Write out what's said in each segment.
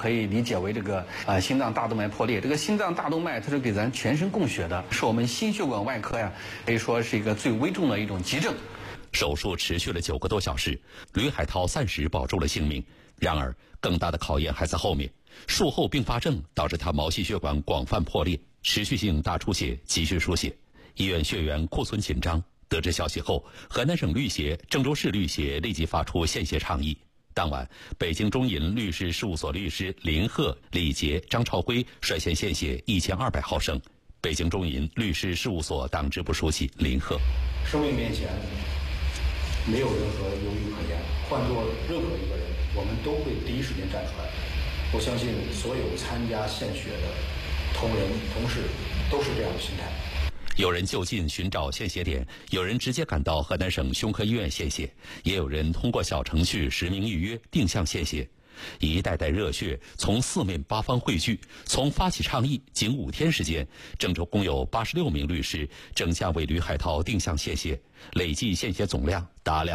可以理解为这个心脏大动脉破裂。这个心脏大动脉它是给咱全身供血的，是我们心血管外科可以说是一个最危重的一种急症。 手术持续了9个多小时，吕海涛暂时保住了性命。然而，更大的考验还在后面。术后并发症导致他毛细血管广泛破裂，持续性大出血，急需输血。医院血源库存紧张。得知消息后，河南省律协、郑州市律协立即发出献血倡议。当晚，北京中银律师事务所律师林鹤、李杰、张朝辉率先献血1200毫升。北京中银律师事务所党支部书记林鹤： 生命面前没有任何犹豫可言，换做任何一个人，我们都会第一时间站出来。我相信所有参加献血的同仁同事都是这样的心态。 有人就近寻找献血点，有人直接赶到河南省胸科医院献血，也有人通过小程序实名预约定向献血。一袋袋热血从4面8方汇聚，从发起倡议仅5天时间，郑州共有86名律师争相为吕海涛定向献血，累计献血总量达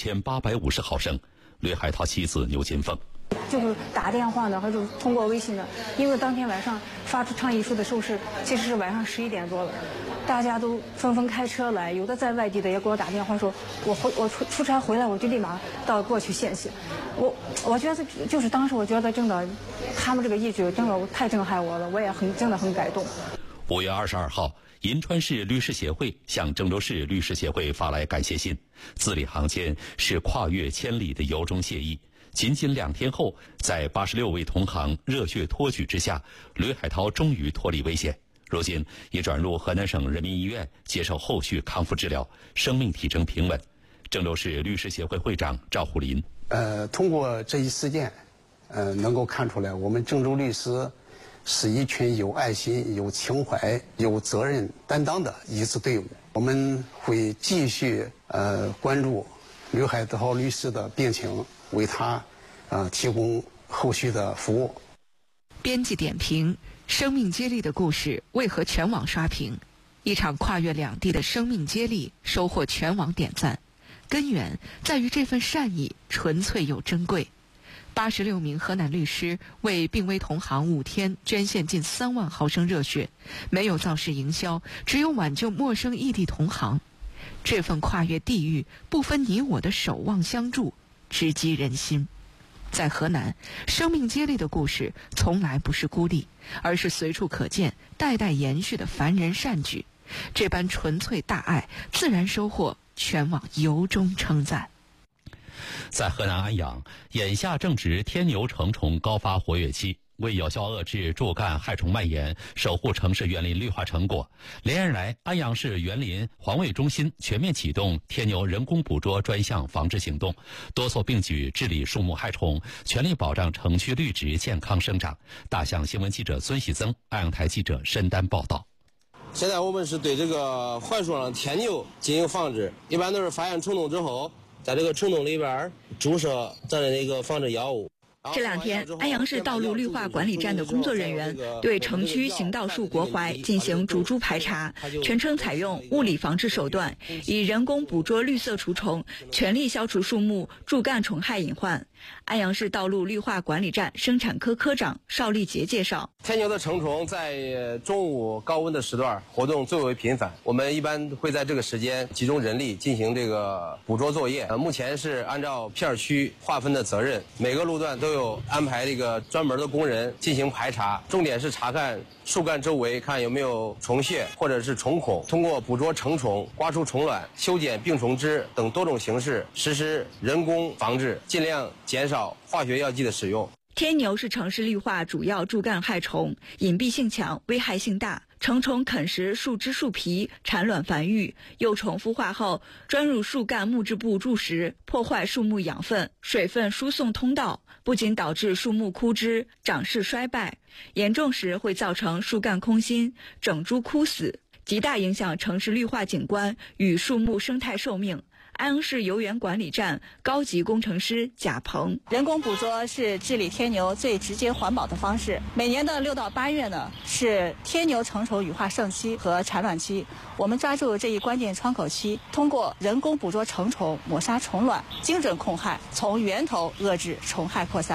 29850毫升。吕海涛妻子牛金凤： 就是打电话的，还是通过微信的，因为当天晚上发出倡议书的时候其实是晚上11点多了，大家都纷纷开车来，有的在外地的也给我打电话说，我出差回来我就立马过去献血。我觉得就是当时我觉得真的，他们这个义举真的太震撼我了，我也真的很感动。 5月22号，银川市律师协会向郑州市律师协会发来感谢信，字里行间是跨越千里的由衷谢意。仅2天后，在86位同行热血托举之下，吕海涛终于脱离危险，如今已转入河南省人民医院接受后续康复治疗，生命体征平稳。郑州市律师协会会长赵虎林： 通过这一事件，能够看出来我们郑州律师是一群有爱心、有情怀、有责任担当的一支队伍。我们会继续关注吕海涛律师的病情，为他提供后续的服务。 编辑点评：生命接力的故事为何全网刷屏？一场跨越2地的生命接力收获全网点赞，根源在于这份善意纯粹又珍贵。86名河南律师为病危同行5天捐献近3万毫升热血，没有造势营销，只有挽救陌生异地同行。这份跨越地域、不分你我的守望相助，直击人心。在河南，生命接力的故事从来不是孤立，而是随处可见、代代延续的凡人善举。这般纯粹大爱，自然收获全网由衷称赞。 在河南安阳，眼下正值天牛成虫高发活跃期，为有效遏制柱干害虫蔓延，守护城市园林绿化成果，连日来，安阳市园林环卫中心全面启动天牛人工捕捉专项防治行动，多措并举治理树木害虫，全力保障城区绿植健康生长。大象新闻记者孙喜增，安阳台记者申丹报道。 现在我们是对这个槐树上天牛进行防治，一般都是发现虫洞之后，在这个虫洞里边注射咱的那个防治药物。 这2天，安阳市道路绿化管理站的工作人员对城区行道树国槐进行逐株排查，全程采用物理防治手段，以人工捕捉绿色除虫，全力消除树木柱干虫害隐患。安阳市道路绿化管理站生产科科长邵立杰介绍， 天牛的成虫在中午高温的时段活动最为频繁，我们一般会在这个时间集中人力进行这个捕捉作业。目前是按照片区划分的责任，每个路段都有安排这个专门的工人进行排查，重点是查看树干周围看有没有虫屑或者是虫孔，通过捕捉成虫、刮除虫卵、修剪病虫枝等多种形式实施人工防治，尽量减少化学药剂的使用。 天牛是城市绿化主要柱干害虫，隐蔽性强，危害性大。成虫啃食树枝树皮，产卵繁育，幼虫孵化后钻入树干木质部筑食，破坏树木养分、水分输送通道，不仅导致树木枯枝、长势衰败，严重时会造成树干空心、整株枯死，极大影响城市绿化景观与树木生态寿命。安阳市游园管理站高级工程师贾鹏： 人工捕捉是治理天牛最直接环保的方式。每年的6到8月呢，是天牛成虫羽化盛期和产卵期。我们抓住这一关键窗口期，通过人工捕捉成虫，抹杀虫卵，精准控害，从源头遏制虫害扩散。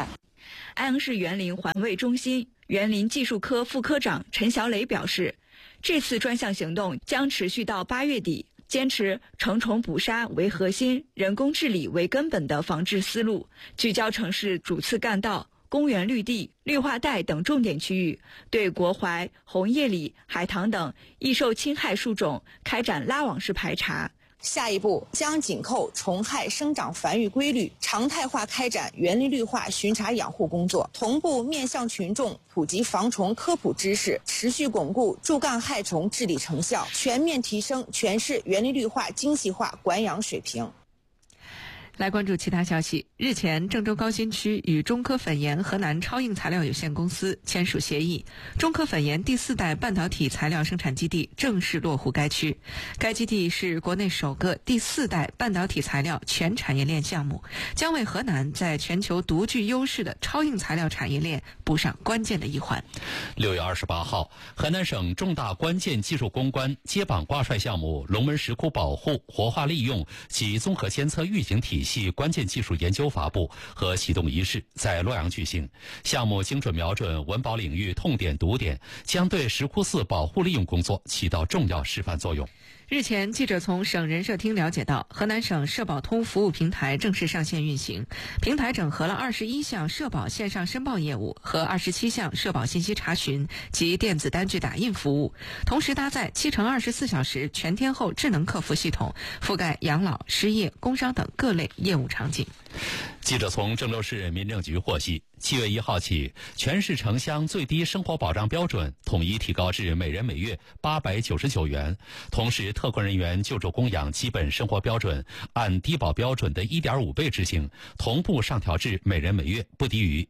安阳市园林环卫中心园林技术科副科长陈小磊表示，这次专项行动将持续到8月底，坚持成虫捕杀为核心、人工治理为根本的防治思路，聚焦城市主次干道、公园绿地、绿化带等重点区域，对国槐、红叶李、海棠等易受侵害树种开展拉网式排查。 下一步将紧扣虫害生长繁育规律，常态化开展园林绿化巡查养护工作，同步面向群众普及防虫科普知识，持续巩固柱干害虫治理成效，全面提升全市园林绿化精细化管养水平。 来关注其他消息。日前，郑州高新区与中科粉研河南超硬材料有限公司签署协议，中科粉研第4代半导体材料生产基地正式落户该区。该基地是国内首个第4代半导体材料全产业链项目，将为河南在全球独具优势的超硬材料产业链补上关键的一环。 6月28号，河南省重大关键技术攻关接榜挂帅项目龙门石窟保护、活化利用及综合监测预警体系关键技术研究发布和启动仪式在洛阳举行。项目精准瞄准文保领域痛点堵点，将对石窟寺保护利用工作起到重要示范作用。 日前，记者从省人社厅了解到，河南省社保通服务平台正式上线运行。平台整合了21项社保线上申报业务和27项社保信息查询及电子单据打印服务，同时搭载7×24小时全天候智能客服系统，覆盖养老、失业、工伤等各类业务场景。 记者从郑州市民政局获悉，7月1号起，全市城乡最低生活保障标准统一提高至每人每月899元，同时特困人员救助供养基本生活标准按低保标准的1.5倍执行，同步上调至每人每月不低于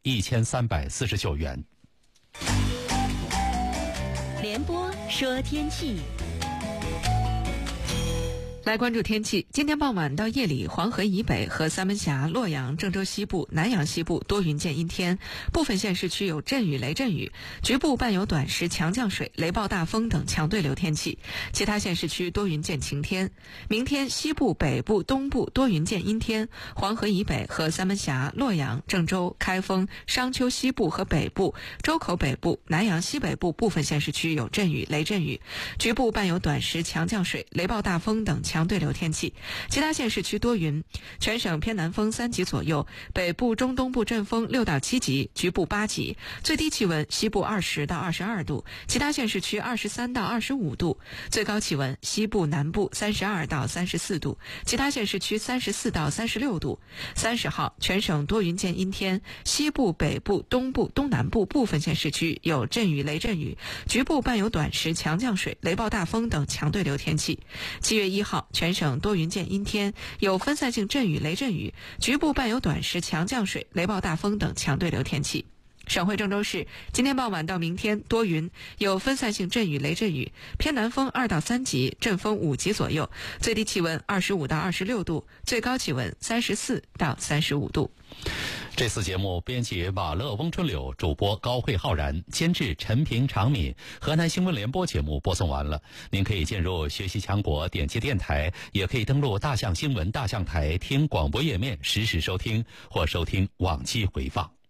1349元。 联播说天气。 来关注天气。今天傍晚到夜里，黄河以北和三门峡、洛阳、郑州西部、南阳西部多云见阴天，部分县市区有阵雨、雷阵雨，局部伴有短时强降水、雷暴大风等强对流天气。其他县市区多云见晴天。明天西部、北部、东部多云见阴天，黄河以北和三门峡、洛阳、郑州、开封、商丘西部和北部、周口北部、南阳西北部部分县市区有阵雨、雷阵雨，局部伴有短时强降水、雷暴大风等强对流天气。其他县市区多云，全省偏南风3级左右，北部、中东部阵风6到7级，局部8级。最低气温西部20到22度，其他县市区23到25度。最高气温西部、南部32到34度，其他县市区34到36度。30号，全省多云见阴天，西部、北部、东部、东南部部分县市区有阵雨、雷阵雨，局部伴有短时强降水、雷暴大风等强对流天气。7月1号，全省多云见阴天，有分散性阵雨、雷阵雨，局部伴有短时强降水、雷暴大风等强对流天气。省会郑州市今天傍晚到明天多云，有分散性阵雨、雷阵雨，偏南风2到3级，阵风5级左右，最低气温25到26度，最高气温34到35度。 这次节目编辑马乐、翁春柳，主播高慧浩然，监制陈平、常敏。河南新闻联播节目播送完了，您可以进入学习强国点击电台，也可以登录大象新闻大象台听广播页面实时收听或收听往期回放。